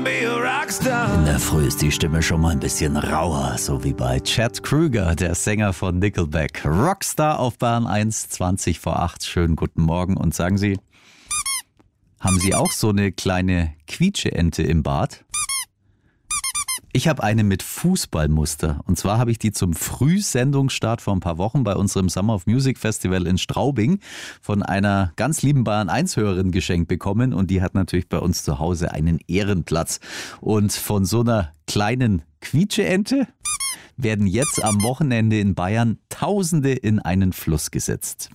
In der Früh ist die Stimme schon mal ein bisschen rauer, so wie bei Chad Kroeger, der Sänger von Nickelback. Rockstar auf Bayern 1, 20 vor 8. Schönen guten Morgen. Und sagen Sie, haben Sie auch so eine kleine Quietscheente im Bad? Ich habe eine mit Fußballmuster. Und zwar habe ich die zum Frühsendungsstart vor ein paar Wochen bei unserem Summer of Music Festival in Straubing von einer ganz lieben Bayern 1-Hörerin geschenkt bekommen. Und die hat natürlich bei uns zu Hause einen Ehrenplatz. Und von so einer kleinen Quietscheente werden jetzt am Wochenende in Bayern Tausende in einen Fluss gesetzt.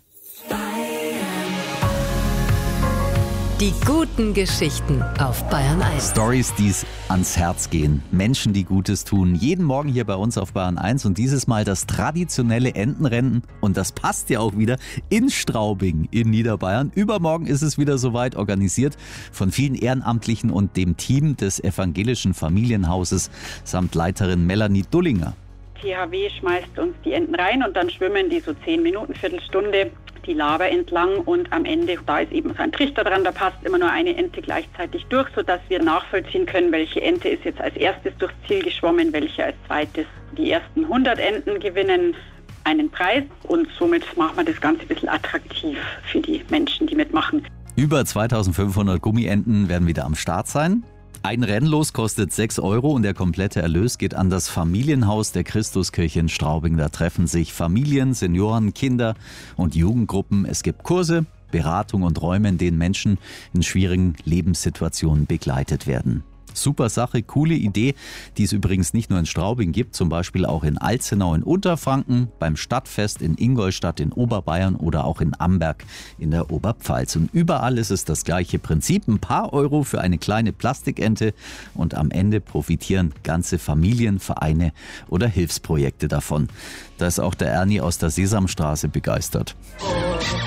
Die guten Geschichten auf Bayern 1. Storys, die es ans Herz gehen. Menschen, die Gutes tun. Jeden Morgen hier bei uns auf Bayern 1 und dieses Mal das traditionelle Entenrennen. Und das passt ja auch wieder in Straubing in Niederbayern. Übermorgen ist es wieder soweit, organisiert von vielen Ehrenamtlichen und dem Team des Evangelischen Familienhauses samt Leiterin Melanie Dullinger. THW schmeißt uns die Enten rein und dann schwimmen die so 10 Minuten, Viertelstunde die Laber entlang und am Ende, da ist eben so ein Trichter dran, da passt immer nur eine Ente gleichzeitig durch, sodass wir nachvollziehen können, welche Ente ist jetzt als erstes durchs Ziel geschwommen, welche als zweites. Die ersten 100 Enten gewinnen einen Preis und somit machen wir das Ganze ein bisschen attraktiv für die Menschen, die mitmachen. Über 2500 Gummienten werden wieder am Start sein. Ein Rennlos kostet 6 € und der komplette Erlös geht an das Familienhaus der Christuskirche in Straubing. Da treffen sich Familien, Senioren, Kinder und Jugendgruppen. Es gibt Kurse, Beratung und Räume, in denen Menschen in schwierigen Lebenssituationen begleitet werden. Super Sache, coole Idee, die es übrigens nicht nur in Straubing gibt, zum Beispiel auch in Alzenau in Unterfranken, beim Stadtfest in Ingolstadt in Oberbayern oder auch in Amberg in der Oberpfalz. Und überall ist es das gleiche Prinzip, ein paar Euro für eine kleine Plastikente und am Ende profitieren ganze Familien, Vereine oder Hilfsprojekte davon. Da ist auch der Ernie aus der Sesamstraße begeistert.